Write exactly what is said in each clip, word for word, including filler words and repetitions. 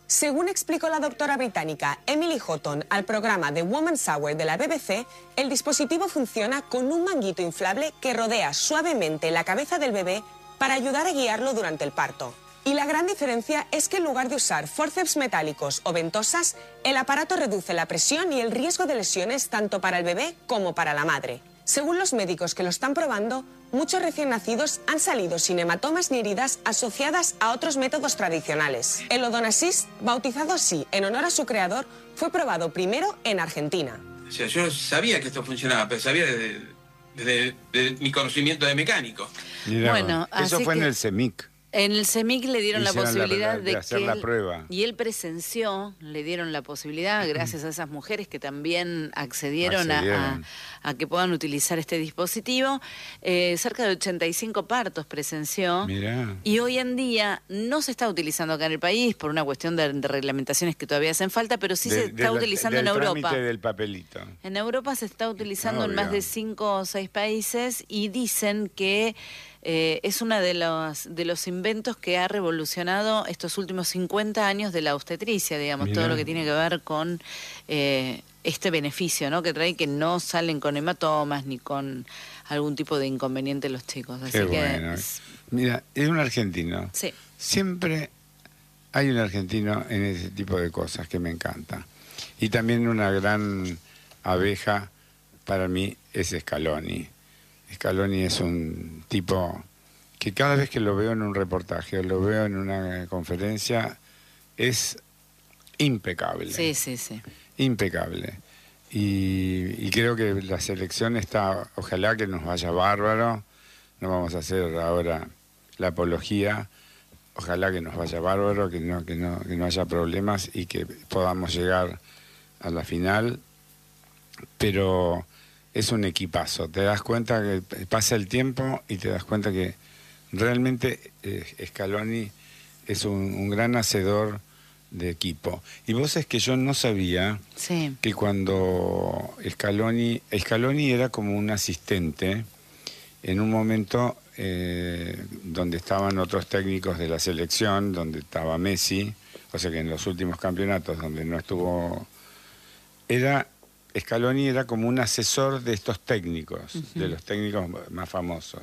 Según explicó la doctora británica Emily Houghton al programa The Woman's Hour de la B B C, el dispositivo funciona con un manguito inflable que rodea suavemente la cabeza del bebé para ayudar a guiarlo durante el parto. Y la gran diferencia es que en lugar de usar forceps metálicos o ventosas, el aparato reduce la presión y el riesgo de lesiones tanto para el bebé como para la madre. Según los médicos que lo están probando, muchos recién nacidos han salido sin hematomas ni heridas asociadas a otros métodos tradicionales. El Odon Assist, bautizado así en honor a su creador, fue probado primero en Argentina. O sea, yo sabía que esto funcionaba, pero sabía desde, desde, desde mi conocimiento de mecánico. Mirá, bueno, eso fue que... en el CEMIC. En el CEMIC le dieron la posibilidad la, de, de hacer que la él, prueba. Y él presenció, le dieron la posibilidad, gracias a esas mujeres que también accedieron, accedieron. A, a, a que puedan utilizar este dispositivo. Eh, cerca de ochenta y cinco partos presenció. Mirá. Y hoy en día no se está utilizando acá en el país por una cuestión de, de reglamentaciones que todavía hacen falta, pero sí de, se está de utilizando la, del en Europa. Del papelito. En Europa se está utilizando Obvio. en más de cinco o seis países y dicen que Eh, es uno de los, de los inventos que ha revolucionado estos últimos cincuenta años de la obstetricia, digamos, Mirá. Todo lo que tiene que ver con eh, este beneficio, ¿no? Que trae que no salen con hematomas ni con algún tipo de inconveniente los chicos. Así Qué que bueno. es... Mira, es un argentino. Sí. Siempre hay un argentino en ese tipo de cosas que me encanta. Y también una gran abeja para mí es Scaloni. Scaloni es un tipo que cada vez que lo veo en un reportaje o lo veo en una conferencia es impecable. Sí, sí, sí. Impecable. Y, y creo que la selección está, ojalá que nos vaya bárbaro. No vamos a hacer ahora la apología. Ojalá que nos vaya bárbaro, que no, que no, que no haya problemas y que podamos llegar a la final. Pero es un equipazo, te das cuenta que pasa el tiempo y te das cuenta que realmente eh, Scaloni es un, un gran hacedor de equipo. Y vos es que yo no sabía sí. que cuando Scaloni, Scaloni era como un asistente en un momento eh, donde estaban otros técnicos de la selección, donde estaba Messi, o sea que en los últimos campeonatos donde no estuvo, era... Scaloni era como un asesor de estos técnicos, uh-huh. de los técnicos más famosos.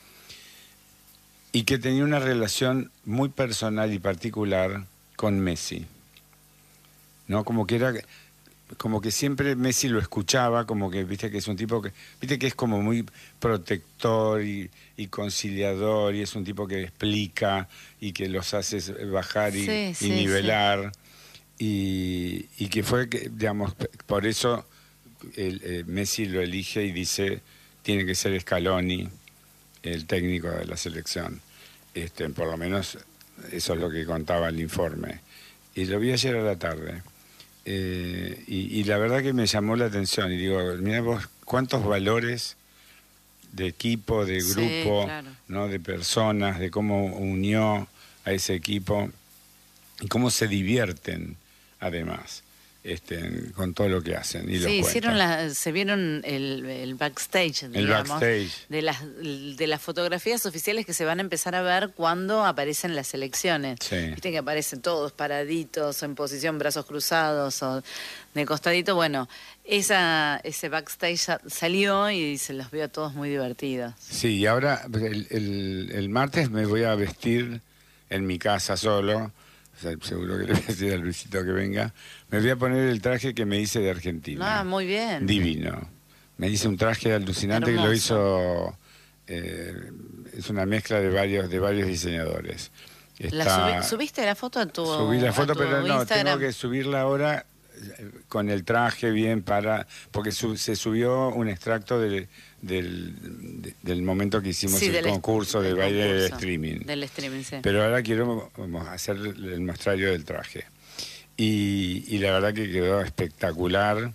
Y que tenía una relación muy personal y particular con Messi. ¿No? Como que era, como que siempre Messi lo escuchaba, como que, viste que es un tipo que, viste que es como muy protector y, y conciliador, y es un tipo que explica y que los hace bajar y, sí, y sí, nivelar. Sí. Y, y que fue, que, digamos, por eso el, eh, Messi lo elige y dice, tiene que ser Scaloni el técnico de la selección. Este, por lo menos eso es lo que contaba el informe. Y lo vi ayer a la tarde. Eh, y, y la verdad que me llamó la atención. Y digo, mira vos, cuántos valores de equipo, de grupo, sí, claro. ¿no? De personas, de cómo unió a ese equipo y cómo se divierten además este, con todo lo que hacen. Y sí, hicieron la, se vieron el, el backstage, el digamos, backstage. De, las, de las fotografías oficiales que se van a empezar a ver cuando aparecen las elecciones. Sí. Viste que aparecen todos paraditos, en posición brazos cruzados o de costadito. Bueno, esa ese backstage salió y se los vio a todos muy divertidos. Sí, y ahora el, el, el martes me voy a vestir en mi casa solo. O sea, seguro que le voy a decir a Luisito que venga. Me voy a poner el traje que me hice de Argentina. Ah, muy bien. Divino. Me hice un traje alucinante. Hermoso. Que lo hizo... Eh, es una mezcla de varios de varios diseñadores. Está, la subi, ¿Subiste la foto a tu Subí la foto, pero no, Instagram? Tengo que subirla ahora con el traje bien para... Porque su, se subió un extracto de, del, de, del momento que hicimos sí, el concurso de baile concurso, de streaming. Del streaming, sí. Pero ahora quiero vamos, hacer el muestrario del traje. Y, y la verdad que quedó espectacular.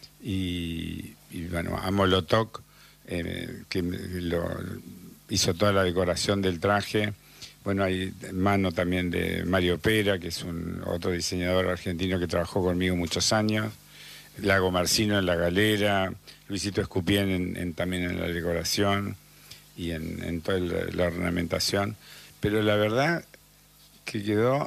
Y, y bueno, a Molotov, eh, que lo, hizo toda la decoración del traje. Bueno, hay mano también de Mario Pera, que es un otro diseñador argentino que trabajó conmigo muchos años. Lago Marcino en la galera, Luisito Escupien en, en, también en la decoración y en, en toda la, la ornamentación. Pero la verdad que quedó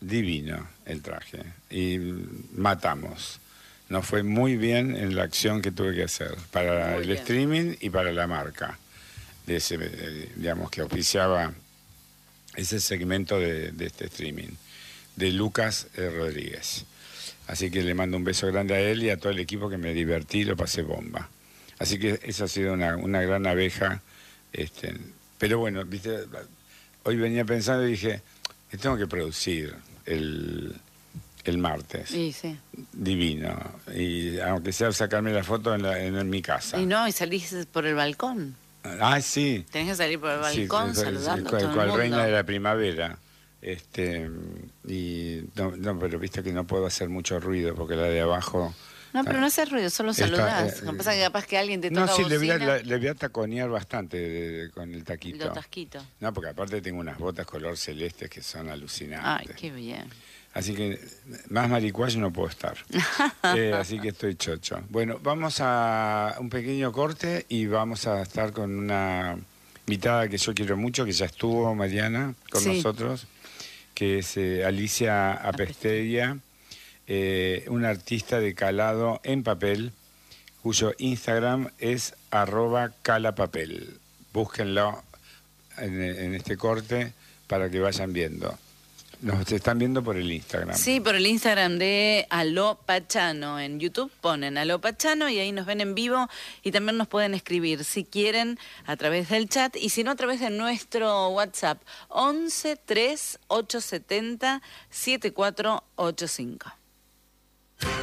divino el traje. Y matamos. Nos fue muy bien en la acción que tuve que hacer para Muy el bien. streaming y para la marca, de ese, eh, digamos, que auspiciaba ese segmento de, de este streaming, de Lucas eh, Rodríguez. Así que le mando un beso grande a él y a todo el equipo, que me divertí, lo pasé bomba. Así que esa ha sido una, una gran abeja. Este, pero bueno, viste, hoy venía pensando y dije, que tengo que producir el... el martes. Sí, sí. Divino. Y aunque sea sacarme la foto en, la, en, en mi casa. Y no, y salís por el balcón. Ah, sí. Tenés que salir por el balcón sí, saludando cual, a todo el cual mundo. reina de la primavera. Este, y no, no, pero viste que no puedo hacer mucho ruido porque la de abajo... No, pero no haces ruido, solo Está, saludás. eh, Lo que pasa es que capaz que alguien te toca No, sí, le voy, a, bocina. le, le voy a taconear bastante de, de, con el taquito. Lo tasquito. No, porque aparte tengo unas botas color celeste que son alucinantes. Ay, qué bien. Así que más maricuayo no puedo estar. Eh, así que estoy chocho. Bueno, vamos a un pequeño corte y vamos a estar con una invitada que yo quiero mucho, que ya estuvo, Mariana, con Sí. nosotros, que es eh, Alicia Apesteria, eh, una artista de calado en papel, cuyo Instagram es arroba calapapel. Búsquenlo en, en este corte para que vayan viendo. Nos están viendo por el Instagram. Sí, por el Instagram de Aló Pachano. En YouTube ponen Aló Pachano y ahí nos ven en vivo y también nos pueden escribir si quieren a través del chat y si no a través de nuestro WhatsApp once tres ocho setenta siete cuatro ocho cinco.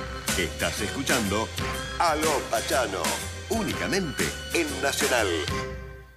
Estás escuchando Aló Pachano, únicamente en Nacional.